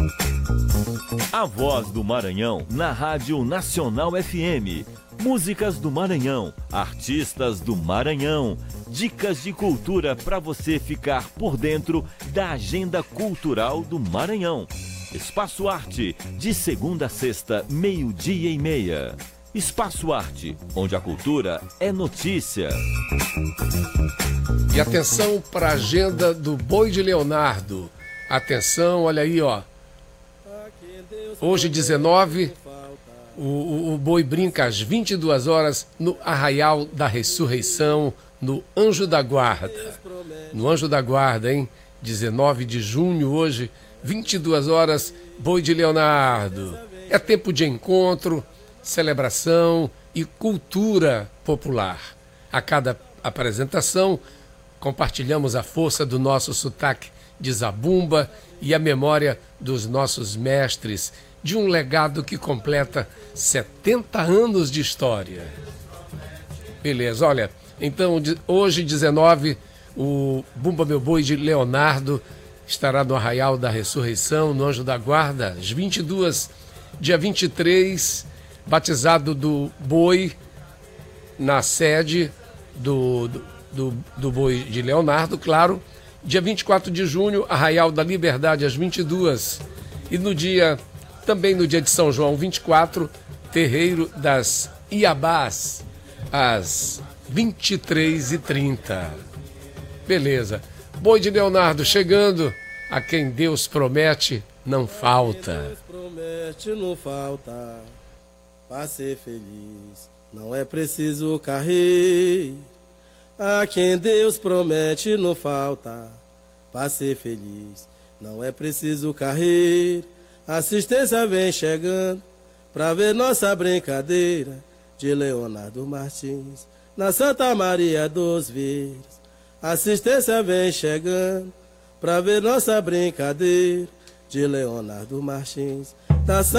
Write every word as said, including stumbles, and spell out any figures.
A Voz do Maranhão na Rádio Nacional F M. Músicas do Maranhão, artistas do Maranhão, dicas de cultura para você ficar por dentro da agenda cultural do Maranhão. Espaço Arte, de segunda a sexta, meio-dia e meia. Espaço Arte, onde a cultura é notícia. E atenção para a agenda do Boi de Leonardo. Atenção, olha aí, ó. Hoje, dezenove, o, o, o Boi brinca às vinte e duas horas no Arraial da Ressurreição, no Anjo da Guarda. No Anjo da Guarda, hein? dezenove de junho, hoje, vinte e duas horas, Boi de Leonardo. É tempo de encontro, celebração e cultura popular. A cada apresentação, compartilhamos a força do nosso sotaque de zabumba e a memória dos nossos mestres, de um legado que completa setenta anos de história. Beleza, olha, então hoje, dezenove, o Bumba Meu Boi de Leonardo estará no Arraial da Ressurreição, no Anjo da Guarda, às vinte e duas, dia vinte e três, batizado do Boi na sede do, do, do, do Boi de Leonardo, claro. Dia vinte e quatro de junho, Arraial da Liberdade, às vinte e duas. E no dia, também no dia de São João, vinte e quatro, Terreiro das Iabás, às vinte e três e trinta. Beleza. Boi de Leonardo chegando, a quem Deus promete, não falta. Deus promete, não falta. Para ser feliz, não é preciso carreira. A quem Deus promete não falta. Para ser feliz, não é preciso carreira. Assistência vem chegando pra ver nossa brincadeira. De Leonardo Martins, na Santa Maria dos Verdes. Assistência vem chegando pra ver nossa brincadeira. De Leonardo Martins, na Santa